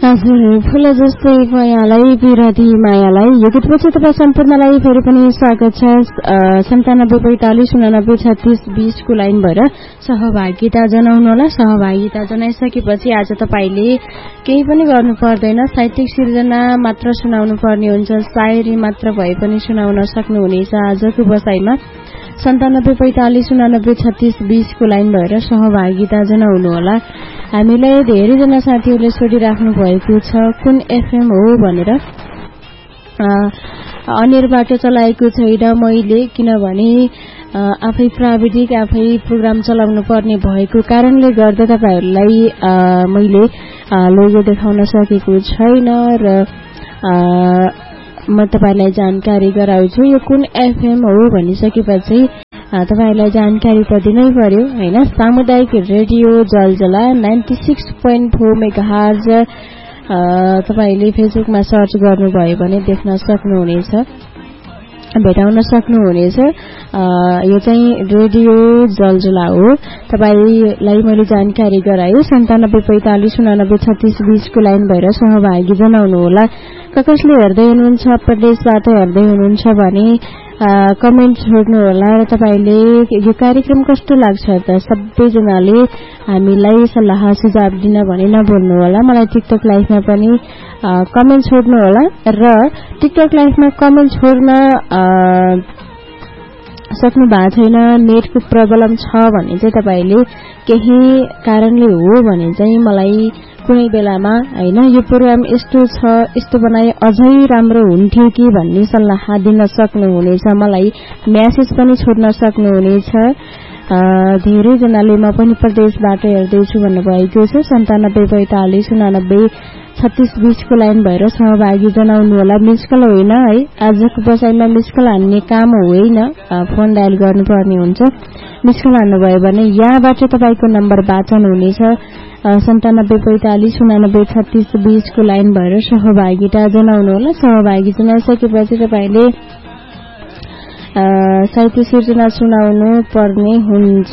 हजुर, फूल जस्तै मायालाई विरधी मायालाई यो गीतपछि तपाईँ सम्पूर्णलाई फेरि पनि स्वागत छ। 9745893620 को लाइन भएर सहभागिता जनाउनुहोला। सहभागिता जनाइसकेपछि आज तपाईँले केही पनि गर्नु पर्दैन, साहित्यिक सिर्जना मात्र सुनाउनु पर्ने हुन्छ, शायरी मात्र भए पनि सुनाउन सक्नुहुनेछ। आजको बसाइमा 9745893620 को लाइन भएर सहभागिता जनाउनुहोला। हामीलाई धेरैजना साथीहरूले सोधिराख्नु भएको छ कुन एफएम हो भनेर। अनिरबाट चलाएको छैन मैले, किनभने आफै प्राविधिक आफै प्रोग्राम चलाउनु पर्ने भएको कारणले गर्दा तपाईहरूलाई मैले लोगो देखाउन सकेको छैन र म तपाईलाई जानकारी गराउँछु। यो कुन एफएम हो भनिसकेपछि तपाईलाई जानकारी त दिनै पर्यो हैन। सामुदायिक रेडियो जलजला 96.4 मेगाहर्ज। तपाईले फेसबुकमा सर्च गर्नुभयो भने देख्न सक्नुहुनेछ, भेटाउन सक्नुहुनेछ। यो चाहिँ रेडियो जलजला हो। तपाईलाई मैले जानकारी गराएँ। 9745893620 को लाइन भएर सहभागी जनाउनु होला। कसले हेर्दै हुनुहुन्छ, प्रदेशबाट हेर्दै हुनुहुन्छ भने कमेन्ट छोड्नु होला र तपाईले यो कार्यक्रम कस्तो लाग्छ त सबैजनाले हामीलाई सल्लाह सुझाव दिन भने नभुल्नु होला। मलाई टिकटक लाइभमा पनि कमेन्ट छोड्नु होला र टिकटक लाइभमा कमेन्ट छोड्न सक्नु भएको छैन, नेटको प्रब्लम छ भने चाहिँ तपाईले केही कारणले हो भने चाहिँ मलाई कुनै बेलामा हैन यो प्रोग्राम यस्तो छ यस्तो बनाए अझै राम्रो हुन्थ्यो कि भन्ने सल्लाह दिन सक्नुहुनेछ। मलाई मेसेज पनि छोड्न सक्नुहुनेछ। धेरै जनाले म पनि प्रदेशबाट हेर्दैछु भन्नुभएको छ। 9745893620 को लाइन भएर सहभागी जनाउनु होला। मिसकल होइन है, आजको बसाइमा मिसकल हान्ने काम होइन, फोन डायल गर्नुपर्ने हुन्छ। मिसकल हान्नुभयो भने यहाँबाट तपाईको नम्बर वाचन हुनेछ। 9745893620 को लाइन भएर सहभागिता जनाउनु होला। सहभागी जनाइसकेपछि तपाईले साहित्य सिर्जना सुनाउनु पर्ने हुन्छ।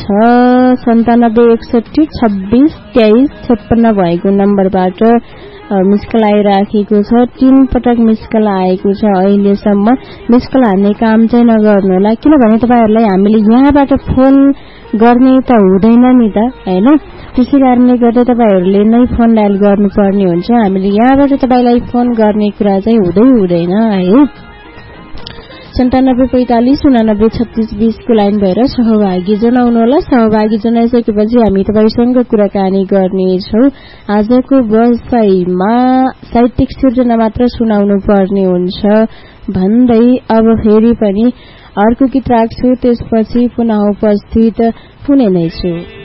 9761262356 भएको नम्बरबाट मिसकल आइराखेको छ। 3 पटक मिसकल आएको छ अहिलेसम्म। मिसकल हान्ने काम चाहिँ नगर्नु होला, किनभने तपाईहरुलाई हामीले यहाँबाट फोन गर्ने त हुँदैन नि त हैन। त्यसै कारणले गर्दा तपाईहरुले नै फोन डायल गर्नुपर्ने हुन्छ। हामीले यहाँबाट तपाईलाई फोन गर्ने कुरा चाहिँ हुँदैन है। 9745893620 को लाइन भएर सहभागी जनाउनु होला। सहभागी जनाइसकेपछि हामी तपाईसँग कुराकानी गर्नेछौं। आजको बसाइमा साहित्यिक सिर्जना मात्र सुनाउनु पर्ने हुन्छ भन्दै अब फेरि पनि अर्को गीत राख्छु, त्यसपछि पुनः उपस्थित हुने नै छु।